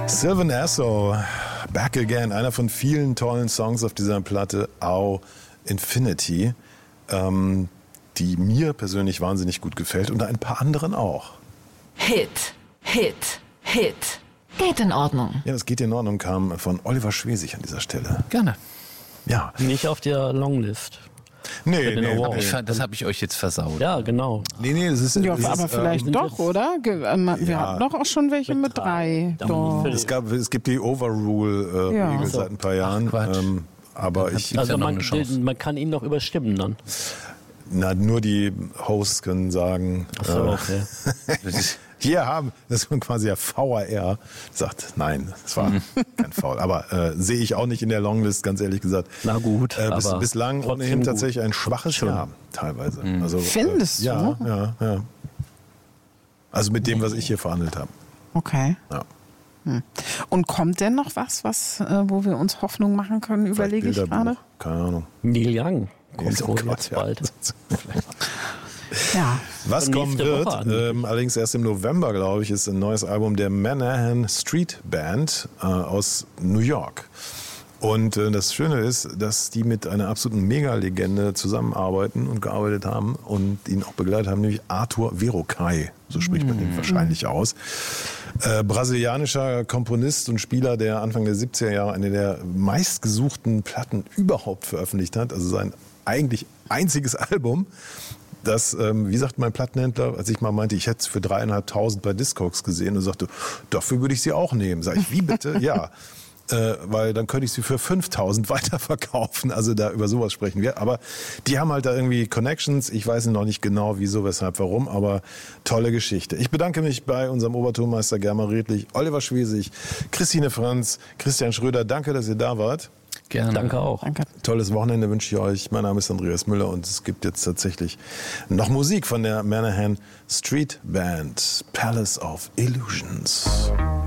Sylvan Esso, Back Again, einer von vielen tollen Songs auf dieser Platte, Au Infinity, die mir persönlich wahnsinnig gut gefällt und ein paar anderen auch. Hit, Hit, Hit. Geht in Ordnung. Ja, das geht in Ordnung, kam von Oliver Schwesig an dieser Stelle. Gerne. Ja. Nicht auf der Longlist. Nee, Das habe ich euch jetzt versaut. Ja, genau. Nee, das ist... Ja, das aber ist, vielleicht doch, oder? Wir hatten doch auch schon welche mit 3. Doch. Es gibt die Overrule-Regel seit ein paar Jahren. Aber Also man kann ihn noch überstimmen dann. Nur die Hosts können sagen... Achso, okay. das ist quasi der VAR, sagt, nein, das war kein Foul. Aber sehe ich auch nicht in der Longlist, ganz ehrlich gesagt. Na gut, aber bislang ohnehin tatsächlich ein schwaches Jahr, teilweise. Also, Findest du? Ja. Also mit dem, was ich hier verhandelt habe. Okay. Ja. Und kommt denn noch was, wo wir uns Hoffnung machen können, überlege ich gerade? Keine Ahnung. Neil Young kommt wohl jetzt bald. Ja. Was kommen wird, allerdings erst im November, glaube ich, ist ein neues Album der Manahan Street Band aus New York. Und das Schöne ist, dass die mit einer absoluten Mega-Legende zusammenarbeiten und gearbeitet haben und ihn auch begleitet haben, nämlich Arthur Verocai, so spricht man ihn wahrscheinlich aus. Brasilianischer Komponist und Spieler, der Anfang der 70er Jahre eine der meistgesuchten Platten überhaupt veröffentlicht hat, also sein eigentlich einziges Album. Das, wie sagt mein Plattenhändler, als ich mal meinte, ich hätte es für 3.500 bei Discogs gesehen und sagte, dafür würde ich sie auch nehmen. Sag ich, wie bitte? Ja, weil dann könnte ich sie für 5.000 weiterverkaufen. Also da über sowas sprechen wir. Aber die haben halt da irgendwie Connections. Ich weiß noch nicht genau, wieso, weshalb, warum, aber tolle Geschichte. Ich bedanke mich bei unserem Obertonmeister Germa Redlich, Oliver Schwesig, Christine Franz, Christian Schröder. Danke, dass ihr da wart. Gerne. Danke auch. Danke. Tolles Wochenende wünsche ich euch. Mein Name ist Andreas Müller und es gibt jetzt tatsächlich noch Musik von der Manahan Street Band, Palace of Illusions.